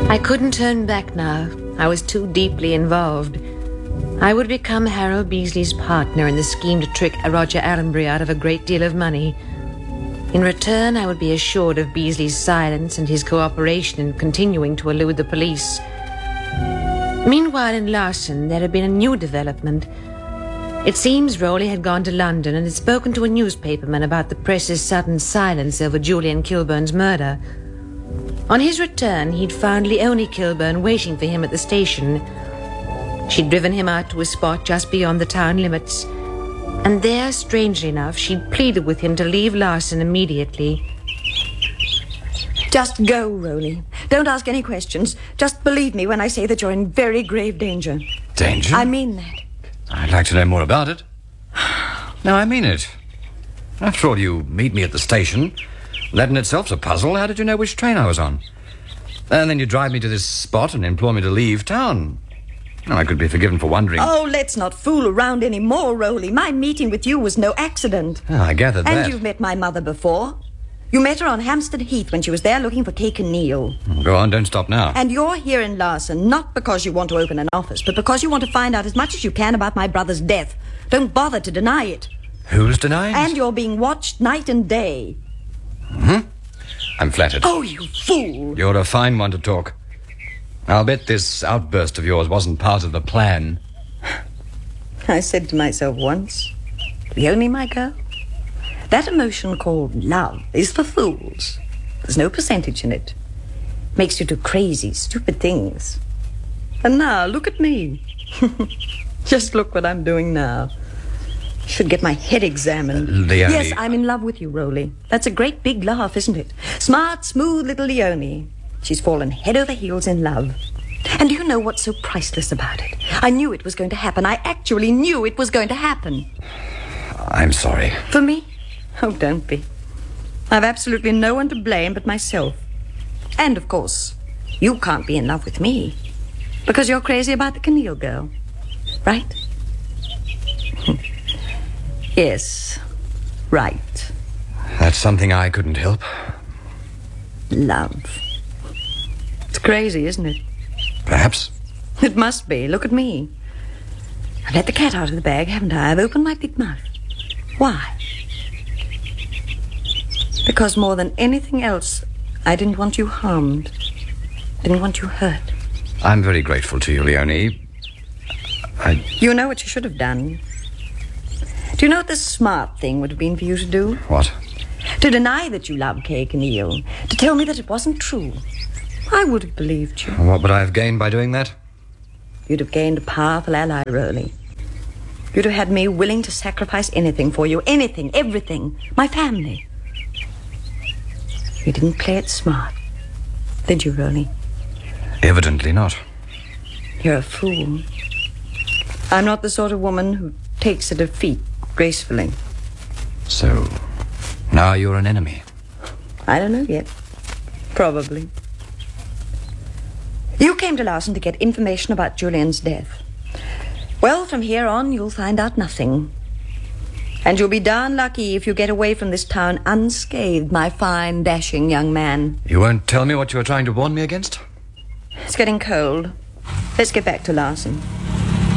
I couldn't turn back now. I was too deeply involved. I would become Harold Beasley's partner in the scheme to trick Roger Allenbury out of a great deal of money. In return, I would be assured of Beasley's silence and his cooperation in continuing to elude the police. Meanwhile, in Larson, there had been a new development. It seems Rowley had gone to London and had spoken to a newspaperman about the press's sudden silence over Julian Kilburn's murder. On his return, he'd found Leonie Kilburn waiting for him at the station. She'd driven him out to a spot just beyond the town limits, and there, strangely enough, she'd pleaded with him to leave Larson immediately. Just go, Rowley. Don't ask any questions. Just believe me when I say that you're in very grave danger. Danger? I mean that. I'd like to know more about it. No, I mean it. After all, you meet me at the station. That in itself's a puzzle. How did you know which train I was on? And then you drive me to this spot and implore me to leave town. I could be forgiven for wondering. Oh, let's not fool around any more, Rowley. My meeting with you was no accident. Oh, I gathered that. And you've met my mother before. You met her on Hampstead Heath when she was there looking for Kay Neal. Go on, don't stop now. And you're here in Larson, not because you want to open an office, but because you want to find out as much as you can about my brother's death. Don't bother to deny it. Who's denying? And you're being watched night and day. I'm flattered. Oh, you fool. You're a fine one to talk. I'll bet this outburst of yours wasn't part of the plan. I said to myself once, Leonie, my girl, that emotion called love is for fools. There's no percentage in it. Makes you do crazy, stupid things. And now, look at me. Just look what I'm doing now. Should get my head examined. Leonie. Yes, I'm in love with you, Rowley. That's a great big laugh, isn't it? Smart, smooth little Leonie. She's fallen head over heels in love. And do you know what's so priceless about it? I knew it was going to happen. I actually knew it was going to happen. I'm sorry. For me? Oh, don't be. I've absolutely no one to blame but myself. And, of course, you can't be in love with me because you're crazy about the Keneal girl. Right? Yes, right. That's something I couldn't help. Love. It's crazy, isn't it? Perhaps. It must be. Look at me. I've let the cat out of the bag, haven't I? I've opened my big mouth. Why? Because more than anything else, I didn't want you harmed. Didn't want you hurt. I'm very grateful to you, Leonie. You know what you should have done. Do you know what the smart thing would have been for you to do? What? To deny that you loved Kay Keneal. To tell me that it wasn't true. I would have believed you. What would I have gained by doing that? You'd have gained a powerful ally, Rowley. You'd have had me willing to sacrifice anything for you. Anything, everything. My family. You didn't play it smart, did you, Rowley? Evidently not. You're a fool. I'm not the sort of woman who takes a defeat gracefully. So, now you're an enemy? I don't know yet. Probably. You came to Larson to get information about Julian's death. Well, from here on, you'll find out nothing. And you'll be darn lucky if you get away from this town unscathed, my fine, dashing young man. You won't tell me what you were trying to warn me against? It's getting cold. Let's get back to Larson.